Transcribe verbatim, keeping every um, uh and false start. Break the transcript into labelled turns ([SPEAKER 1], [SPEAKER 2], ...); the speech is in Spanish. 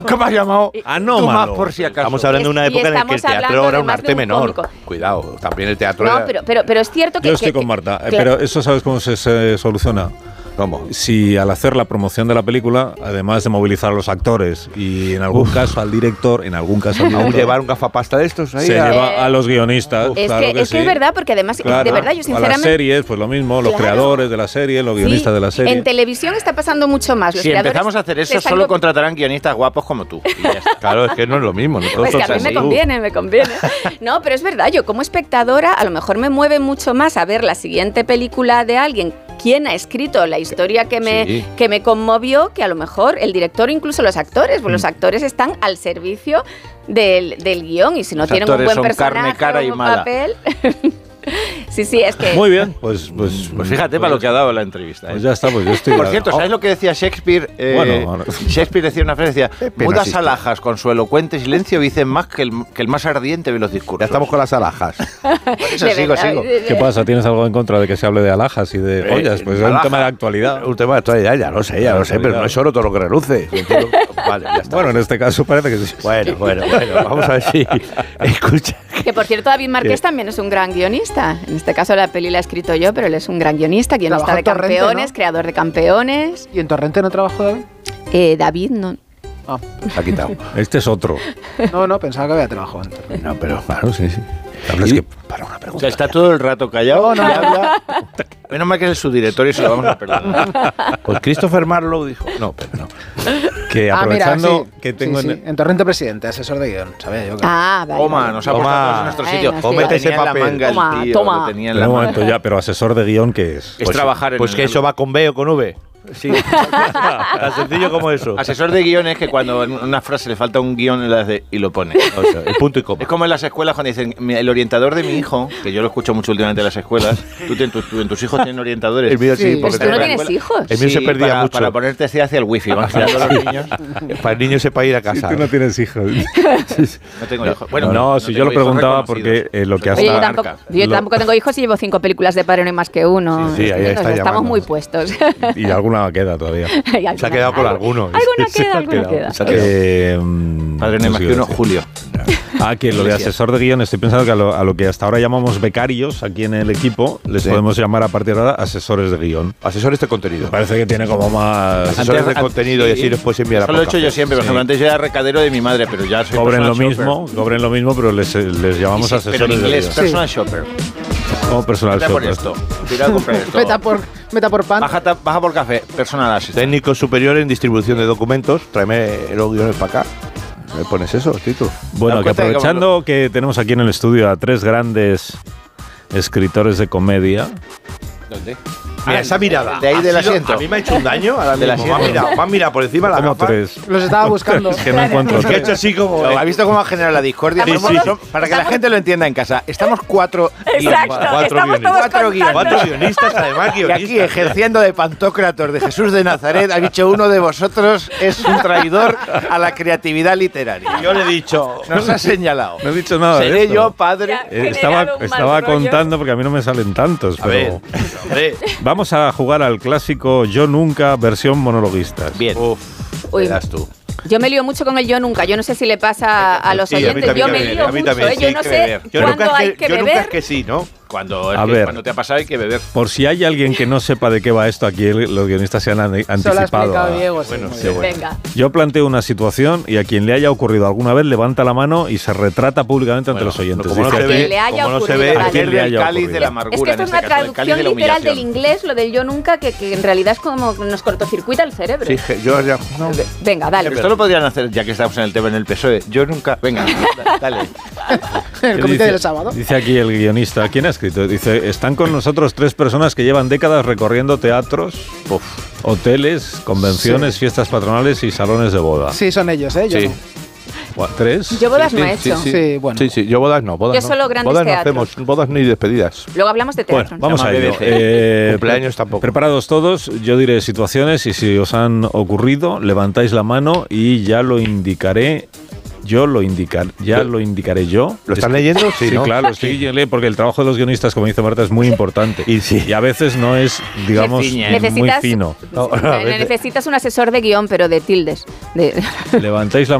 [SPEAKER 1] ¿Cómo has llamado?
[SPEAKER 2] Anómalo.
[SPEAKER 1] Por si acaso.
[SPEAKER 2] Estamos hablando de una
[SPEAKER 3] Es- y
[SPEAKER 2] época en la que el
[SPEAKER 3] estamos
[SPEAKER 2] teatro
[SPEAKER 3] hablando
[SPEAKER 2] era un
[SPEAKER 3] además
[SPEAKER 2] arte
[SPEAKER 3] de un
[SPEAKER 2] menor.
[SPEAKER 3] cómico.
[SPEAKER 2] Cuidado, también el teatro
[SPEAKER 3] No,
[SPEAKER 2] era...
[SPEAKER 3] pero, pero, pero es cierto que...
[SPEAKER 4] Yo estoy
[SPEAKER 3] que-
[SPEAKER 4] con
[SPEAKER 3] que-
[SPEAKER 4] Marta, eh,
[SPEAKER 3] claro.
[SPEAKER 4] pero eso ¿sabes cómo se, se soluciona?
[SPEAKER 2] ¿Cómo?
[SPEAKER 4] Si al hacer la promoción de la película, además de movilizar a los actores y en algún
[SPEAKER 2] Uf.
[SPEAKER 4] caso al director, en algún caso al
[SPEAKER 2] ¿Aún
[SPEAKER 4] director,
[SPEAKER 2] llevar un gafapasta de estos ahí?
[SPEAKER 4] se
[SPEAKER 2] a-
[SPEAKER 4] lleva a los guionistas.
[SPEAKER 3] Es,
[SPEAKER 4] claro
[SPEAKER 3] que,
[SPEAKER 4] que
[SPEAKER 3] es que
[SPEAKER 4] sí.
[SPEAKER 3] es verdad, porque además,
[SPEAKER 4] Claro.
[SPEAKER 3] de verdad, yo
[SPEAKER 4] A las
[SPEAKER 3] sinceramente...
[SPEAKER 4] series, pues lo mismo, los
[SPEAKER 3] Claro.
[SPEAKER 4] creadores de la serie, los guionistas
[SPEAKER 3] Sí,
[SPEAKER 4] de la serie.
[SPEAKER 3] en televisión está pasando mucho más. Los
[SPEAKER 1] Si
[SPEAKER 3] creadores
[SPEAKER 1] empezamos a hacer
[SPEAKER 3] se
[SPEAKER 1] eso,
[SPEAKER 3] están
[SPEAKER 1] solo
[SPEAKER 3] co-
[SPEAKER 1] contratarán guionistas guapos como tú. Y ya está.
[SPEAKER 2] Claro, es que no es lo mismo. ¿no? Todos
[SPEAKER 3] Pues que a
[SPEAKER 2] son
[SPEAKER 3] mí me
[SPEAKER 2] así.
[SPEAKER 3] conviene, me conviene. No, pero es verdad, yo como espectadora a lo mejor me mueve mucho más a ver la siguiente película de alguien, quién ha escrito la historia que me,
[SPEAKER 2] Sí.
[SPEAKER 3] que me conmovió, que a lo mejor el director o incluso los actores, pues los actores están al servicio del, del guión y si no
[SPEAKER 1] Los
[SPEAKER 3] tienen un
[SPEAKER 1] actores
[SPEAKER 3] buen
[SPEAKER 1] son
[SPEAKER 3] personaje
[SPEAKER 1] carne, cara
[SPEAKER 3] o
[SPEAKER 1] y
[SPEAKER 3] un
[SPEAKER 1] mala.
[SPEAKER 3] papel... Sí, sí, es que...
[SPEAKER 4] Muy bien, pues, pues,
[SPEAKER 1] Pues fíjate para lo que ha dado la entrevista. ¿eh?
[SPEAKER 4] Pues ya está, pues yo estoy...
[SPEAKER 1] Por cierto, ¿sabes lo que decía Shakespeare? Eh,
[SPEAKER 4] Bueno, ahora-
[SPEAKER 1] Shakespeare decía una frase, decía,
[SPEAKER 2] Pepe no
[SPEAKER 1] mudas
[SPEAKER 2] existe.
[SPEAKER 1] alhajas con su elocuente silencio dicen más que el, que el más ardiente de los discursos.
[SPEAKER 2] Ya estamos con las alhajas.
[SPEAKER 1] Por eso
[SPEAKER 3] de
[SPEAKER 1] sigo,
[SPEAKER 3] verdad,
[SPEAKER 1] sigo.
[SPEAKER 3] de- de-
[SPEAKER 4] ¿Qué pasa? ¿Tienes algo en contra de que se hable de alhajas y de joyas? Pues es un
[SPEAKER 1] alhaja.
[SPEAKER 4] tema de actualidad.
[SPEAKER 2] Un tema de actualidad, ya lo sé, ya lo sé, pero no es oro todo lo que reluce. Entiendo. Vale, ya está.
[SPEAKER 4] Bueno, en este caso parece que sí.
[SPEAKER 2] Bueno, bueno, bueno, vamos a ver si... Escucha.
[SPEAKER 3] Que por cierto, David Márquez
[SPEAKER 2] ¿Qué?
[SPEAKER 3] también es un gran guionista. En este caso la peli la he escrito yo, pero él es un gran guionista, guionista
[SPEAKER 5] Trabajó
[SPEAKER 3] de
[SPEAKER 5] en Torrente,
[SPEAKER 3] campeones,
[SPEAKER 5] ¿no?
[SPEAKER 3] creador de campeones.
[SPEAKER 5] ¿Y en Torrente no trabajó David?
[SPEAKER 3] Eh, David, no.
[SPEAKER 5] Ah,
[SPEAKER 2] Se ha quitado.
[SPEAKER 4] Este es otro.
[SPEAKER 5] no, no, pensaba que había trabajado en Torrente.
[SPEAKER 2] No, pero claro, sí, sí. Hablas
[SPEAKER 1] Y-
[SPEAKER 2] que para una
[SPEAKER 1] O
[SPEAKER 2] pregunta.
[SPEAKER 1] sea, está todo el rato callado.
[SPEAKER 5] No, no,
[SPEAKER 1] y habla. Menos mal que es el subdirector y se lo vamos a perdonar.
[SPEAKER 2] Pues Christopher Marlowe dijo... No, pero no.
[SPEAKER 4] Que
[SPEAKER 5] Ah, mira,
[SPEAKER 4] aprovechando
[SPEAKER 5] sí,
[SPEAKER 4] que tengo
[SPEAKER 5] sí, sí.
[SPEAKER 4] en...
[SPEAKER 5] En Torrente Presidente, asesor de guión, sabía yo que...
[SPEAKER 3] Ah, vale.
[SPEAKER 1] Toma,
[SPEAKER 3] vale.
[SPEAKER 1] nos ha
[SPEAKER 2] Toma.
[SPEAKER 1] puesto a todos en nuestro
[SPEAKER 3] Bueno,
[SPEAKER 1] sitio.
[SPEAKER 3] sí.
[SPEAKER 2] Cómete
[SPEAKER 1] Lo
[SPEAKER 2] ese
[SPEAKER 1] tenía en la
[SPEAKER 2] papel.
[SPEAKER 1] manga el
[SPEAKER 3] Toma,
[SPEAKER 1] tío,
[SPEAKER 3] toma.
[SPEAKER 1] lo tenía en
[SPEAKER 4] Pero
[SPEAKER 1] la
[SPEAKER 4] un
[SPEAKER 1] manga.
[SPEAKER 4] momento ya, pero asesor de guión, ¿qué es?
[SPEAKER 1] Es trabajar en
[SPEAKER 2] Pues
[SPEAKER 1] el-
[SPEAKER 2] que eso va con B o con V. Sí. Tan sencillo como eso.
[SPEAKER 1] Asesor de guión es que cuando en una frase le falta un guión le hace y lo pone.
[SPEAKER 2] O sea, el punto y coma.
[SPEAKER 1] Es como en las escuelas cuando dicen, "Mi- el orientador de mi hijo", que yo lo escucho mucho últimamente en las escuelas, tú, ten- tú- tú- en tus hijos tienen orientadores.
[SPEAKER 2] El mío sí,
[SPEAKER 5] Sí,
[SPEAKER 2] porque
[SPEAKER 3] Pues tú no
[SPEAKER 2] te-
[SPEAKER 3] tienes hijos.
[SPEAKER 2] El mío se
[SPEAKER 1] Sí,
[SPEAKER 2] perdía
[SPEAKER 1] para,
[SPEAKER 2] mucho.
[SPEAKER 1] Para ponerte hacia hacia el wifi, van girando los niños.
[SPEAKER 2] Para el niño sepa ir a casa.
[SPEAKER 4] Tú no tienes hijos.
[SPEAKER 1] No tengo hijos. Bueno,
[SPEAKER 4] no, si yo
[SPEAKER 1] tengo
[SPEAKER 4] lo
[SPEAKER 1] hijos
[SPEAKER 4] preguntaba
[SPEAKER 1] reconocidos.
[SPEAKER 4] porque eh, lo que
[SPEAKER 1] Soy
[SPEAKER 3] Oye, yo
[SPEAKER 4] hasta...
[SPEAKER 1] monarca.
[SPEAKER 3] tampoco, yo
[SPEAKER 4] Lo-
[SPEAKER 3] tampoco tengo hijos y llevo cinco películas de Padre No hay más que uno.
[SPEAKER 2] Sí, sí, ahí
[SPEAKER 3] O sea,
[SPEAKER 2] está
[SPEAKER 3] estamos
[SPEAKER 2] llamando.
[SPEAKER 3] muy puestos.
[SPEAKER 4] Y alguna queda todavía.
[SPEAKER 3] Y alguna-
[SPEAKER 2] Se ha quedado con
[SPEAKER 3] algo-
[SPEAKER 2] alguno.
[SPEAKER 3] Alguna
[SPEAKER 4] Se
[SPEAKER 3] queda,
[SPEAKER 4] ha
[SPEAKER 3] alguna
[SPEAKER 4] quedado.
[SPEAKER 3] queda.
[SPEAKER 2] Se ha quedado.
[SPEAKER 4] Eh, mm,
[SPEAKER 1] Padre No hay
[SPEAKER 4] no
[SPEAKER 1] más
[SPEAKER 4] sé
[SPEAKER 1] que
[SPEAKER 4] qué
[SPEAKER 1] uno,
[SPEAKER 4] decir.
[SPEAKER 1] Julio.
[SPEAKER 4] Ah, que lo de asesor de guión, estoy pensando que a lo, a lo que hasta ahora llamamos becarios aquí en el equipo, les
[SPEAKER 2] Sí.
[SPEAKER 4] podemos llamar a partir de ahora asesores de guión.
[SPEAKER 2] Asesores de contenido.
[SPEAKER 4] Me parece que tiene como más...
[SPEAKER 2] Asesores de
[SPEAKER 1] Antes-
[SPEAKER 2] contenido y así los puedes enviar a
[SPEAKER 1] Eso lo he hecho
[SPEAKER 2] podcast.
[SPEAKER 1] yo siempre. Por
[SPEAKER 4] Sí.
[SPEAKER 1] ejemplo, antes yo era recadero de mi madre, pero ya soy
[SPEAKER 4] Cobren lo
[SPEAKER 1] personal
[SPEAKER 4] mismo,
[SPEAKER 1] shopper.
[SPEAKER 4] cobren lo mismo, pero les, les
[SPEAKER 1] Y
[SPEAKER 4] llamamos
[SPEAKER 1] sí,
[SPEAKER 4] asesores
[SPEAKER 1] pero en
[SPEAKER 4] de
[SPEAKER 1] inglés,
[SPEAKER 4] guión.
[SPEAKER 1] personal shopper.
[SPEAKER 4] Como personal
[SPEAKER 1] Vete por
[SPEAKER 4] shopper.
[SPEAKER 1] esto. Tira a comprar esto.
[SPEAKER 5] Meta por, meta por pan.
[SPEAKER 1] Baja, ta- baja por café, personal assistant.
[SPEAKER 2] Técnico superior en distribución de documentos. Tráeme los guiones para acá. ¿Me pones eso, Tito?
[SPEAKER 4] Bueno,
[SPEAKER 1] Dar
[SPEAKER 4] que
[SPEAKER 1] cuenta de cómo
[SPEAKER 4] aprovechando que tenemos aquí en el estudio a tres grandes escritores de comedia,
[SPEAKER 1] ¿Dónde?
[SPEAKER 2] Mira,
[SPEAKER 1] Ah,
[SPEAKER 2] esa mirada.
[SPEAKER 1] de ahí
[SPEAKER 2] ha
[SPEAKER 1] del
[SPEAKER 2] sido-
[SPEAKER 1] asiento.
[SPEAKER 2] A mí me ha hecho un daño ahora
[SPEAKER 1] Del
[SPEAKER 2] mismo. Me ha
[SPEAKER 1] asiento.
[SPEAKER 2] mirado, me ha mirado por encima de la
[SPEAKER 4] como
[SPEAKER 2] gafa.
[SPEAKER 4] tres.
[SPEAKER 5] Los estaba buscando.
[SPEAKER 4] Es que no encuentro
[SPEAKER 2] Es que ha
[SPEAKER 4] tres.
[SPEAKER 2] hecho así como...
[SPEAKER 1] ¿Ha visto cómo ha generado la discordia?
[SPEAKER 2] Sí,
[SPEAKER 1] Somos-
[SPEAKER 2] sí.
[SPEAKER 1] son- para que la gente lo entienda en casa, estamos cuatro
[SPEAKER 3] Exacto,
[SPEAKER 2] Cuatro
[SPEAKER 3] estamos
[SPEAKER 2] guionistas.
[SPEAKER 3] todos
[SPEAKER 1] Cuatro
[SPEAKER 3] contando.
[SPEAKER 2] Cuatro guionistas, además,
[SPEAKER 1] y
[SPEAKER 2] guionistas.
[SPEAKER 1] aquí ejerciendo de Pantocrator de Jesús de Nazaret, ha dicho uno de vosotros es un traidor a la creatividad literaria.
[SPEAKER 2] Yo le he dicho...
[SPEAKER 1] Nos ha señalado.
[SPEAKER 4] No he dicho nada de
[SPEAKER 1] Seré
[SPEAKER 4] esto.
[SPEAKER 1] yo, padre.
[SPEAKER 3] Ya.
[SPEAKER 4] Eh, estaba
[SPEAKER 3] generado un mal
[SPEAKER 4] estaba
[SPEAKER 3] rollo.
[SPEAKER 4] contando porque a mí no me salen tantos,
[SPEAKER 2] A ver,
[SPEAKER 4] pero
[SPEAKER 2] hombre.
[SPEAKER 4] vamos a jugar al clásico Yo Nunca versión monologuistas.
[SPEAKER 1] Bien.
[SPEAKER 2] Uf,
[SPEAKER 3] Uy.
[SPEAKER 2] verás tú.
[SPEAKER 3] Yo me lío mucho con el yo nunca. Yo no sé si le pasa a los
[SPEAKER 2] Sí, a mí
[SPEAKER 3] oyentes.
[SPEAKER 2] también,
[SPEAKER 3] Yo me
[SPEAKER 2] a mí
[SPEAKER 3] lío
[SPEAKER 2] también,
[SPEAKER 3] mucho. ¿eh?
[SPEAKER 2] sí,
[SPEAKER 3] Yo no
[SPEAKER 2] hay que
[SPEAKER 3] sé
[SPEAKER 1] beber.
[SPEAKER 2] Yo
[SPEAKER 3] cuándo
[SPEAKER 2] nunca,
[SPEAKER 3] hay
[SPEAKER 2] es que,
[SPEAKER 3] que
[SPEAKER 2] yo nunca
[SPEAKER 3] beber.
[SPEAKER 2] es que sí, ¿no?
[SPEAKER 1] Cuando, es
[SPEAKER 4] A
[SPEAKER 1] que
[SPEAKER 4] ver.
[SPEAKER 1] cuando te ha pasado hay que beber.
[SPEAKER 4] Por si hay alguien que no sepa de qué va esto, aquí el- los guionistas se han an-
[SPEAKER 5] Se lo ha
[SPEAKER 4] anticipado.
[SPEAKER 5] explicado
[SPEAKER 4] a-
[SPEAKER 5] Diego. sí,
[SPEAKER 2] Bueno,
[SPEAKER 5] muy
[SPEAKER 2] sí,
[SPEAKER 5] bien.
[SPEAKER 2] bueno.
[SPEAKER 3] Venga.
[SPEAKER 4] Yo planteo una situación y a quien le haya ocurrido alguna vez levanta la mano y se retrata públicamente ante
[SPEAKER 2] Bueno,
[SPEAKER 4] los oyentes.
[SPEAKER 2] como no
[SPEAKER 4] Dice
[SPEAKER 2] se
[SPEAKER 3] A
[SPEAKER 4] aquí-
[SPEAKER 3] quien
[SPEAKER 2] ve,
[SPEAKER 3] le haya
[SPEAKER 2] como no se
[SPEAKER 3] ocurrido,
[SPEAKER 2] ve,
[SPEAKER 3] vale.
[SPEAKER 2] aquel
[SPEAKER 1] Aquel
[SPEAKER 4] le
[SPEAKER 1] del
[SPEAKER 4] haya
[SPEAKER 1] cáliz de
[SPEAKER 4] ocurrido.
[SPEAKER 1] la
[SPEAKER 3] Es
[SPEAKER 1] amargura.
[SPEAKER 3] que esto
[SPEAKER 1] en
[SPEAKER 3] es una
[SPEAKER 1] este caso, el cáliz
[SPEAKER 3] traducción
[SPEAKER 1] de la
[SPEAKER 3] literal del
[SPEAKER 1] humillación.
[SPEAKER 3] inglés, lo del yo nunca, que, que en realidad es como que nos cortocircuita el cerebro.
[SPEAKER 2] Sí, je- yo ya... no.
[SPEAKER 3] Venga, dale.
[SPEAKER 1] Esto lo podrían hacer, ya que estamos en el tema en el P S O E. Yo nunca. Venga, da- dale.
[SPEAKER 5] El
[SPEAKER 4] ¿Qué
[SPEAKER 5] comité
[SPEAKER 4] dice?
[SPEAKER 5] del sábado.
[SPEAKER 4] Dice aquí el guionista. ¿Quién ha escrito? Dice, están con nosotros tres personas que llevan décadas recorriendo teatros,
[SPEAKER 2] Uf.
[SPEAKER 4] hoteles, convenciones, fiestas patronales y salones de boda.
[SPEAKER 5] Sí, son ellos, ¿eh? Yo
[SPEAKER 2] Sí.
[SPEAKER 5] no.
[SPEAKER 4] Gua- ¿Tres?
[SPEAKER 3] Yo bodas
[SPEAKER 2] Sí,
[SPEAKER 3] no he
[SPEAKER 2] sí,
[SPEAKER 3] hecho.
[SPEAKER 2] sí.
[SPEAKER 5] Sí, bueno.
[SPEAKER 2] Sí, sí, yo bodas no, bodas
[SPEAKER 3] Yo
[SPEAKER 2] no.
[SPEAKER 3] solo grandes
[SPEAKER 2] bodas no
[SPEAKER 3] teatros.
[SPEAKER 2] hacemos, bodas ni despedidas.
[SPEAKER 3] Luego hablamos de teatro.
[SPEAKER 4] Bueno, vamos
[SPEAKER 1] Se
[SPEAKER 4] a
[SPEAKER 1] llama
[SPEAKER 4] ello.
[SPEAKER 1] B B C.
[SPEAKER 4] Eh,
[SPEAKER 2] Cumpleaños tampoco.
[SPEAKER 4] Preparados todos, yo diré situaciones y si os han ocurrido, levantáis la mano y ya lo indicaré yo lo indicar, ya
[SPEAKER 2] ¿Lo-
[SPEAKER 4] lo indicaré yo.
[SPEAKER 2] ¿Lo
[SPEAKER 4] Es
[SPEAKER 2] están
[SPEAKER 4] que-
[SPEAKER 2] leyendo? Sí,
[SPEAKER 4] Sí,
[SPEAKER 2] ¿no?
[SPEAKER 4] claro, estoy leyendo porque el trabajo de los guionistas, como dice Marta, es muy importante.
[SPEAKER 2] Y sí.
[SPEAKER 4] a veces no es, digamos,
[SPEAKER 1] ciñe.
[SPEAKER 4] muy
[SPEAKER 3] Necesitas,
[SPEAKER 4] fino.
[SPEAKER 2] No, a veces-
[SPEAKER 3] necesitas un asesor de guión, pero de tildes. De,
[SPEAKER 4] Levantáis la